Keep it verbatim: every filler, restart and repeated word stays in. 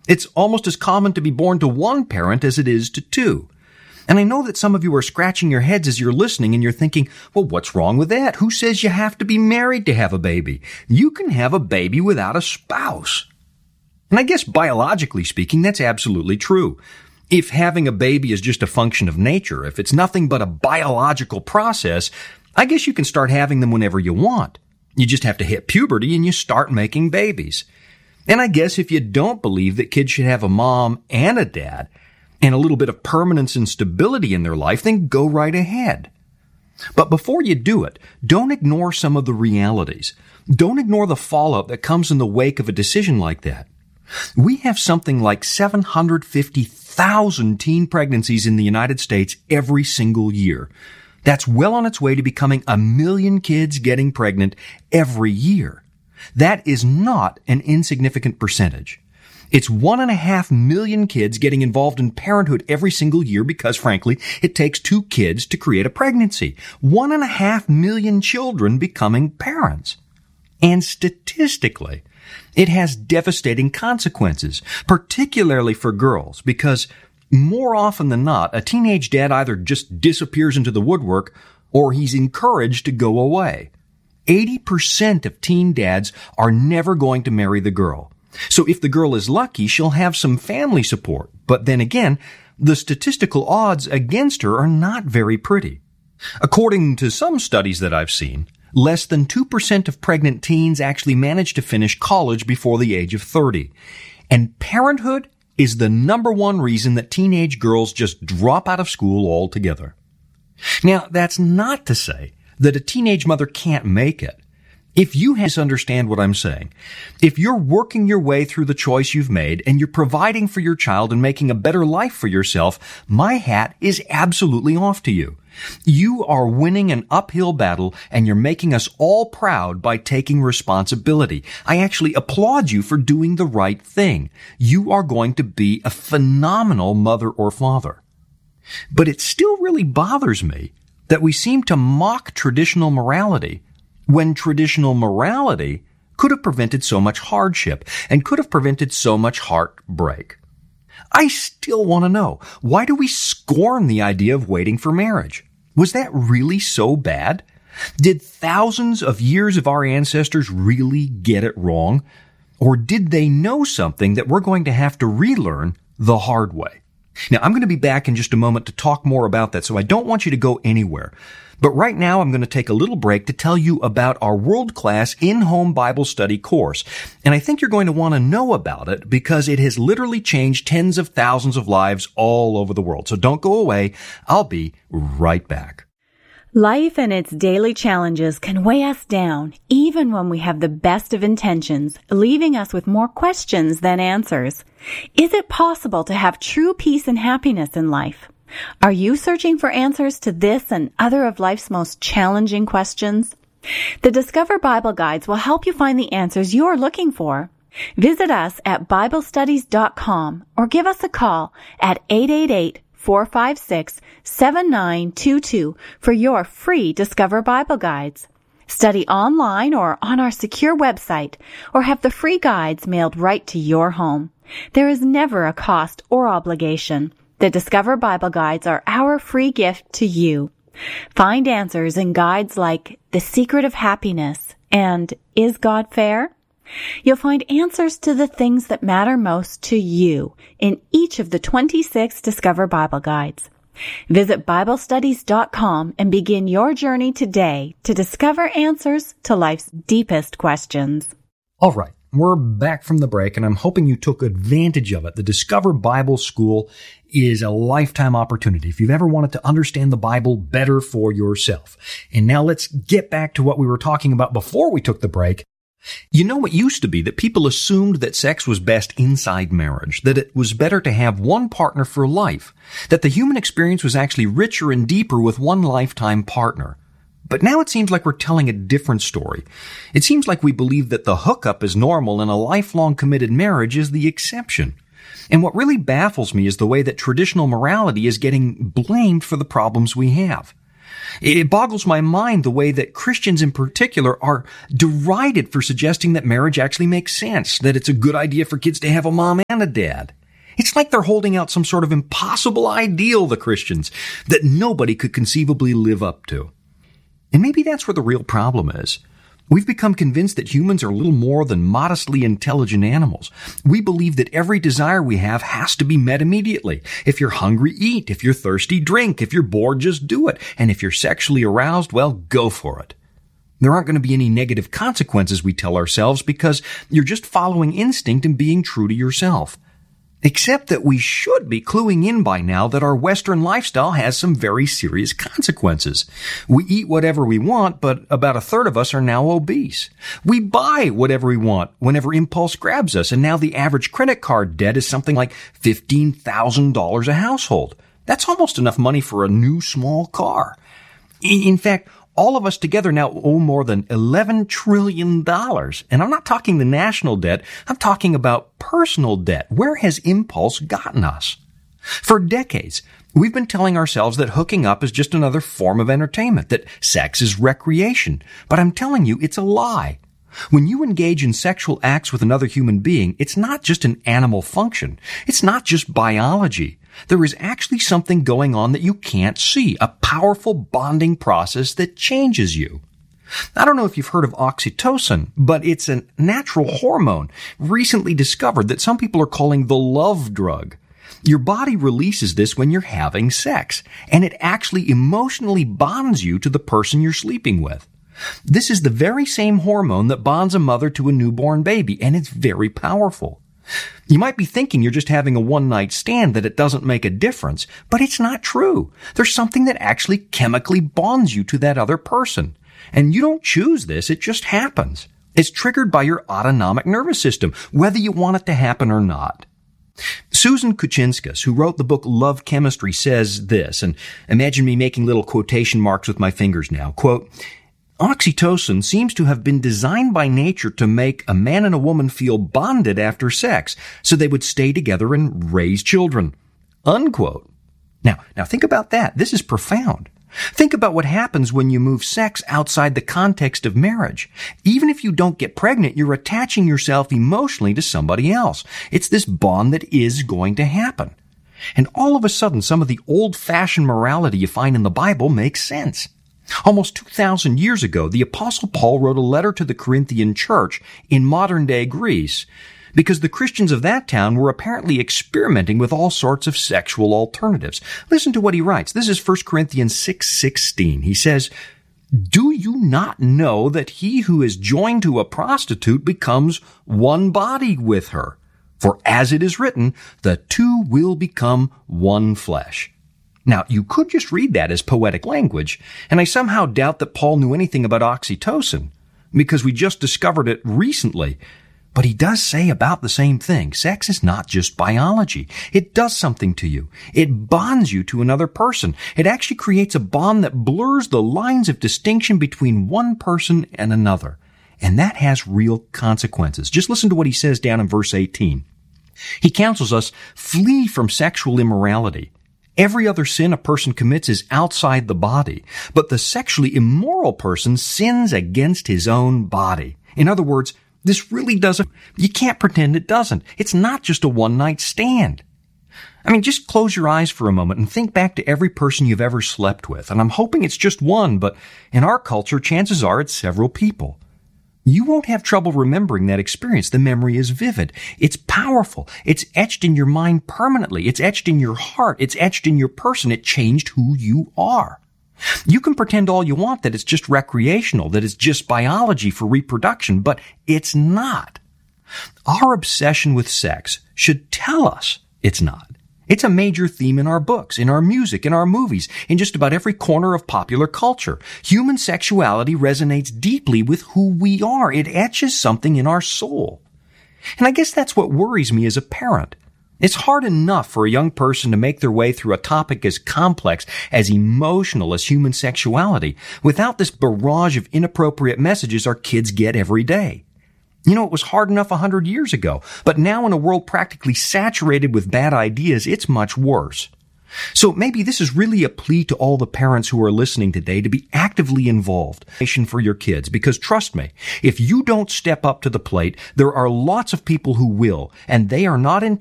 It's almost as common to be born to one parent as it is to two. And I know that some of you are scratching your heads as you're listening and you're thinking, well, what's wrong with that? Who says you have to be married to have a baby? You can have a baby without a spouse. And I guess biologically speaking, that's absolutely true. If having a baby is just a function of nature, if it's nothing but a biological process, I guess you can start having them whenever you want. You just have to hit puberty and you start making babies. And I guess if you don't believe that kids should have a mom and a dad, and a little bit of permanence and stability in their life, then go right ahead. But before you do it, don't ignore some of the realities. Don't ignore the fallout that comes in the wake of a decision like that. We have something like seven hundred fifty thousand teen pregnancies in the United States every single year. That's well on its way to becoming a million kids getting pregnant every year. That is not an insignificant percentage. It's one and a half million kids getting involved in parenthood every single year because, frankly, it takes two kids to create a pregnancy. One and a half million children becoming parents. And statistically, it has devastating consequences, particularly for girls, because more often than not, a teenage dad either just disappears into the woodwork or he's encouraged to go away. eighty percent of teen dads are never going to marry the girl. So if the girl is lucky, she'll have some family support. But then again, the statistical odds against her are not very pretty. According to some studies that I've seen, less than two percent of pregnant teens actually manage to finish college before the age of thirty. And parenthood is the number one reason that teenage girls just drop out of school altogether. Now, that's not to say that a teenage mother can't make it. If you misunderstand what I'm saying, if you're working your way through the choice you've made and you're providing for your child and making a better life for yourself, my hat is absolutely off to you. You are winning an uphill battle and you're making us all proud by taking responsibility. I actually applaud you for doing the right thing. You are going to be a phenomenal mother or father. But it still really bothers me that we seem to mock traditional morality when traditional morality could have prevented so much hardship and could have prevented so much heartbreak. I still want to know, why do we scorn the idea of waiting for marriage? Was that really so bad? Did thousands of years of our ancestors really get it wrong? Or did they know something that we're going to have to relearn the hard way? Now, I'm going to be back in just a moment to talk more about that, so I don't want you to go anywhere. But right now, I'm going to take a little break to tell you about our world-class in-home Bible study course. And I think you're going to want to know about it because it has literally changed tens of thousands of lives all over the world. So don't go away. I'll be right back. Life and its daily challenges can weigh us down, even when we have the best of intentions, leaving us with more questions than answers. Is it possible to have true peace and happiness in life? Are you searching for answers to this and other of life's most challenging questions? The Discover Bible Guides will help you find the answers you're looking for. Visit us at Bible Studies dot com or give us a call at eight eight eight, four five six, seven nine two two for your free Discover Bible Guides. Study online or on our secure website, or have the free guides mailed right to your home. There is never a cost or obligation. The Discover Bible Guides are our free gift to you. Find answers in guides like The Secret of Happiness and Is God Fair? You'll find answers to the things that matter most to you in each of the twenty-six Discover Bible Guides. Visit Bible Studies dot com and begin your journey today to discover answers to life's deepest questions. All right. We're back from the break, and I'm hoping you took advantage of it. The Discover Bible School is a lifetime opportunity if you've ever wanted to understand the Bible better for yourself. And now let's get back to what we were talking about before we took the break. You know, it used to be that people assumed that sex was best inside marriage, that it was better to have one partner for life, that the human experience was actually richer and deeper with one lifetime partner. But now it seems like we're telling a different story. It seems like we believe that the hookup is normal and a lifelong committed marriage is the exception. And what really baffles me is the way that traditional morality is getting blamed for the problems we have. It boggles my mind the way that Christians in particular are derided for suggesting that marriage actually makes sense, that it's a good idea for kids to have a mom and a dad. It's like they're holding out some sort of impossible ideal, the Christians, that nobody could conceivably live up to. And maybe that's where the real problem is. We've become convinced that humans are little more than modestly intelligent animals. We believe that every desire we have has to be met immediately. If you're hungry, eat. If you're thirsty, drink. If you're bored, just do it. And if you're sexually aroused, well, go for it. There aren't going to be any negative consequences, we tell ourselves, because you're just following instinct and being true to yourself. Except that we should be cluing in by now that our Western lifestyle has some very serious consequences. We eat whatever we want, but about a third of us are now obese. We buy whatever we want whenever impulse grabs us, and now the average credit card debt is something like fifteen thousand dollars a household. That's almost enough money for a new small car. In fact, all of us together now owe more than eleven trillion dollars. And I'm not talking the national debt. I'm talking about personal debt. Where has impulse gotten us? For decades, we've been telling ourselves that hooking up is just another form of entertainment, that sex is recreation. But I'm telling you, it's a lie. When you engage in sexual acts with another human being, it's not just an animal function. It's not just biology. There is actually something going on that you can't see, a powerful bonding process that changes you. I don't know if you've heard of oxytocin, but it's a natural hormone recently discovered that some people are calling the love drug. Your body releases this when you're having sex, and it actually emotionally bonds you to the person you're sleeping with. This is the very same hormone that bonds a mother to a newborn baby, and it's very powerful. You might be thinking you're just having a one-night stand, that it doesn't make a difference, but it's not true. There's something that actually chemically bonds you to that other person. And you don't choose this, it just happens. It's triggered by your autonomic nervous system, whether you want it to happen or not. Susan Kuchinskas, who wrote the book Love Chemistry, says this, and imagine me making little quotation marks with my fingers now, quote, "Oxytocin seems to have been designed by nature to make a man and a woman feel bonded after sex, so they would stay together and raise children." Unquote. Now, now think about that. This is profound. Think about what happens when you move sex outside the context of marriage. Even if you don't get pregnant, you're attaching yourself emotionally to somebody else. It's this bond that is going to happen. And all of a sudden, some of the old-fashioned morality you find in the Bible makes sense. Almost two thousand years ago, the Apostle Paul wrote a letter to the Corinthian church in modern-day Greece because the Christians of that town were apparently experimenting with all sorts of sexual alternatives. Listen to what he writes. This is First Corinthians six sixteen. He says, "Do you not know that he who is joined to a prostitute becomes one body with her? For as it is written, the two will become one flesh." Now, you could just read that as poetic language, and I somehow doubt that Paul knew anything about oxytocin, because we just discovered it recently. But he does say about the same thing. Sex is not just biology. It does something to you. It bonds you to another person. It actually creates a bond that blurs the lines of distinction between one person and another. And that has real consequences. Just listen to what he says down in verse eighteen. He counsels us, flee from sexual immorality. Every other sin a person commits is outside the body, but the sexually immoral person sins against his own body. In other words, this really doesn't, you can't pretend it doesn't. It's not just a one-night stand. I mean, just close your eyes for a moment and think back to every person you've ever slept with. And I'm hoping it's just one, but in our culture, chances are it's several people. You won't have trouble remembering that experience. The memory is vivid. It's powerful. It's etched in your mind permanently. It's etched in your heart. It's etched in your person. It changed who you are. You can pretend all you want that it's just recreational, that it's just biology for reproduction, but it's not. Our obsession with sex should tell us it's not. It's a major theme in our books, in our music, in our movies, in just about every corner of popular culture. Human sexuality resonates deeply with who we are. It etches something in our soul. And I guess that's what worries me as a parent. It's hard enough for a young person to make their way through a topic as complex, as emotional as human sexuality, without this barrage of inappropriate messages our kids get every day. You know, it was hard enough a hundred years ago, but now in a world practically saturated with bad ideas, it's much worse. So maybe this is really a plea to all the parents who are listening today to be actively involved for your kids, because trust me, if you don't step up to the plate, there are lots of people who will, and they are not intended